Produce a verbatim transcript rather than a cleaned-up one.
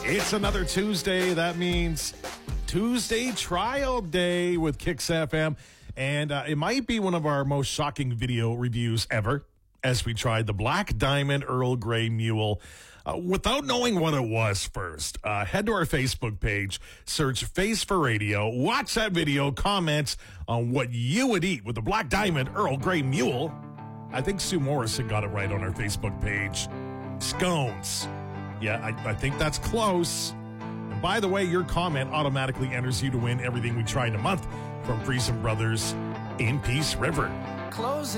It's another Tuesday. That means Tuesday Trial Day with Kicks F M. And uh, it might be one of our most shocking video reviews ever as we tried the Black Diamond Earl Grey Mule uh, without knowing what it was first. Uh, head to our Facebook page, search Face for Radio, watch that video, comment on what you would eat with the Black Diamond Earl Grey Mule. I think Sue Morrison got it right on our Facebook page. Scones. Yeah, I, I think that's close. And by the way, your comment automatically enters you to win everything we try in a month from Friesen Brothers in Peace River. Close